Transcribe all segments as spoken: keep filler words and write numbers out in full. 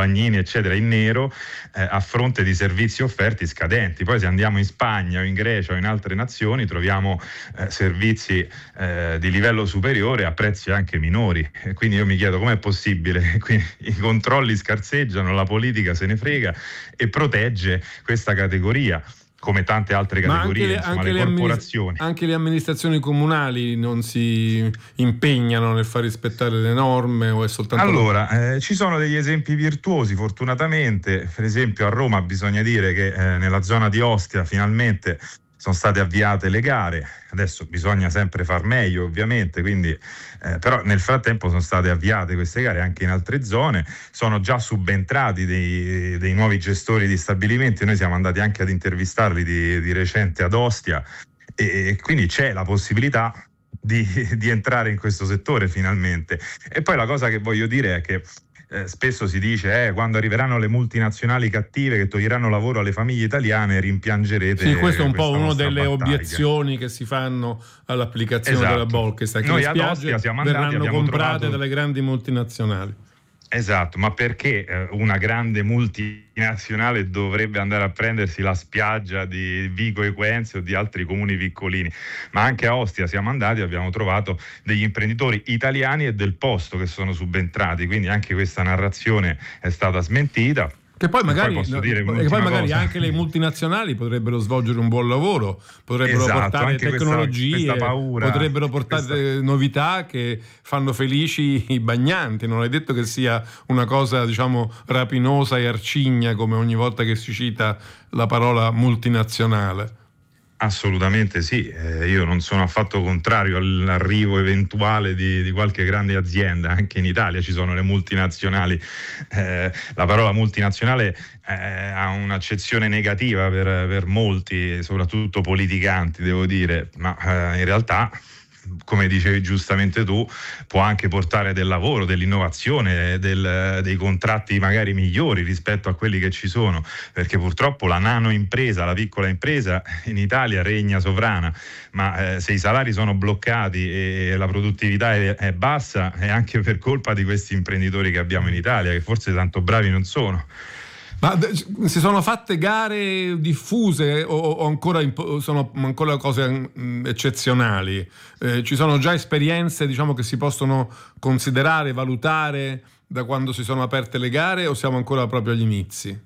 bagnini eccetera in nero eh, a fronte di servizi offerti scadenti. Poi se andiamo in Spagna o in Grecia o in altre nazioni troviamo eh, servizi eh, di livello superiore a prezzi anche minori, e quindi io mi chiedo com'è possibile. Quindi i controlli scarseggiano, la politica se ne frega e protegge questa categoria, come tante altre categorie. Ma anche le, insomma, anche le le corporazioni. Amministra- anche le amministrazioni comunali non si impegnano nel far rispettare le norme, o è soltanto... Allora, eh, ci sono degli esempi virtuosi fortunatamente. Per esempio a Roma bisogna dire che eh, nella zona di Ostia finalmente sono state avviate le gare. Adesso bisogna sempre far meglio ovviamente, quindi eh, però nel frattempo sono state avviate queste gare anche in altre zone, sono già subentrati dei, dei nuovi gestori di stabilimenti. Noi siamo andati anche ad intervistarli di, di recente ad Ostia, e, e quindi c'è la possibilità di, di entrare in questo settore finalmente. E poi la cosa che voglio dire è che Eh, spesso si dice eh, quando arriveranno le multinazionali cattive che toglieranno lavoro alle famiglie italiane rimpiangerete. Sì, questo è un po' una delle battaglia. obiezioni che si fanno all'applicazione esatto. della Bolkestein, che Noi le ad spiagge Ostia siamo andati, verranno abbiamo comprate trovato... dalle grandi multinazionali. Esatto, ma perché eh, una grande multinazionale dovrebbe andare a prendersi la spiaggia di Vico Equense o di altri comuni piccolini? Ma anche a Ostia siamo andati e abbiamo trovato degli imprenditori italiani e del posto che sono subentrati, quindi anche questa narrazione è stata smentita. Che poi magari, poi posso dire che poi magari cosa. anche le multinazionali potrebbero svolgere un buon lavoro, potrebbero esatto, portare tecnologie, questa, questa paura, potrebbero portare questa... novità che fanno felici i bagnanti. Non è detto che sia una cosa, diciamo, rapinosa e arcigna come ogni volta che si cita la parola multinazionale. Assolutamente sì, eh, io non sono affatto contrario all'arrivo eventuale di, di qualche grande azienda. Anche in Italia ci sono le multinazionali. Eh, la parola multinazionale eh, ha un'accezione negativa per, per molti, soprattutto politicanti, devo dire, ma eh, in realtà, come dicevi giustamente tu, può anche portare del lavoro, dell'innovazione, del, dei contratti magari migliori rispetto a quelli che ci sono, perché purtroppo la nano impresa, la piccola impresa in Italia regna sovrana, ma eh, se i salari sono bloccati e la produttività è, è bassa, è anche per colpa di questi imprenditori che abbiamo in Italia, che forse tanto bravi non sono. Ma si sono fatte gare diffuse o, o ancora sono ancora cose mh, eccezionali? Eh, ci sono già esperienze, diciamo, che si possono considerare, valutare da quando si sono aperte le gare, o siamo ancora proprio agli inizi?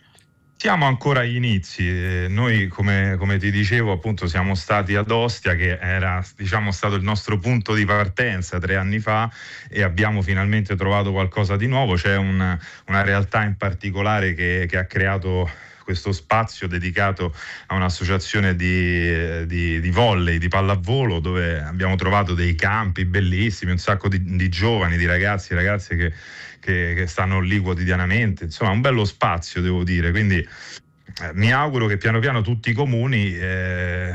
Siamo ancora agli inizi. Eh, noi, come, come ti dicevo, appunto siamo stati ad Ostia, che era, diciamo, stato il nostro punto di partenza tre anni fa, e abbiamo finalmente trovato qualcosa di nuovo. C'è una, una realtà in particolare che, che ha creato questo spazio dedicato a un'associazione di, di, di volley, di pallavolo, dove abbiamo trovato dei campi bellissimi, un sacco di, di giovani, di ragazzi e ragazze che Che, che stanno lì quotidianamente. Insomma, un bello spazio, devo dire. Quindi eh, mi auguro che piano piano tutti i comuni eh,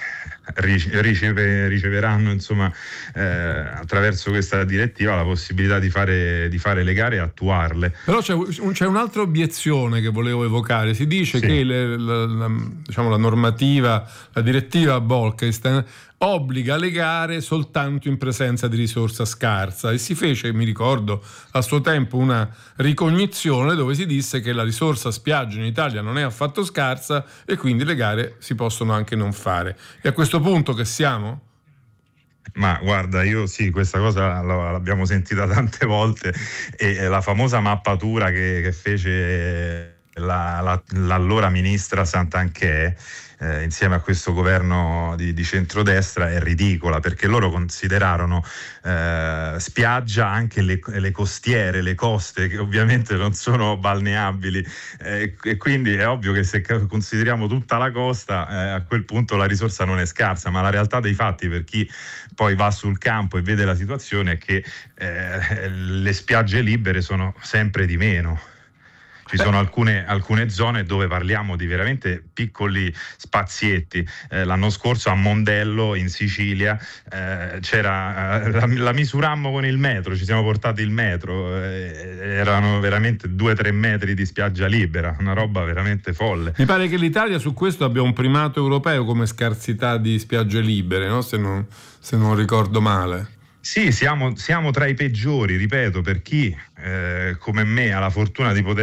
riceve, riceveranno, insomma, eh, attraverso questa direttiva la possibilità di fare, di fare le gare e attuarle. Però c'è, c'è un'altra obiezione che volevo evocare. Si dice sì. che le, la, la, diciamo, la normativa, la direttiva Bolkestein obbliga le gare soltanto in presenza di risorsa scarsa, e si fece, mi ricordo, a suo tempo una ricognizione dove si disse che la risorsa spiaggia in Italia non è affatto scarsa e quindi le gare si possono anche non fare. E a questo punto che siamo? Ma guarda, io sì, questa cosa l'abbiamo sentita tante volte, e la famosa mappatura che, che fece la, la, l'allora ministra Santanchè Eh, insieme a questo governo di, di centrodestra è ridicola, perché loro considerarono eh, spiaggia anche le, le costiere, le coste, che ovviamente non sono balneabili, eh, e quindi è ovvio che se consideriamo tutta la costa eh, a quel punto la risorsa non è scarsa. Ma la realtà dei fatti, per chi poi va sul campo e vede la situazione, è che eh, le spiagge libere sono sempre di meno. Ci sono alcune, alcune zone dove parliamo di veramente piccoli spazietti. Eh, l'anno scorso a Mondello, in Sicilia, eh, c'era eh, la, la misurammo con il metro, ci siamo portati il metro, eh, erano veramente due o tre metri di spiaggia libera, una roba veramente folle. Mi pare che l'Italia su questo abbia un primato europeo come scarsità di spiagge libere, no? Se non, se non ricordo male. Sì, siamo, siamo tra i peggiori, ripeto, per chi eh, come me ha la fortuna di poter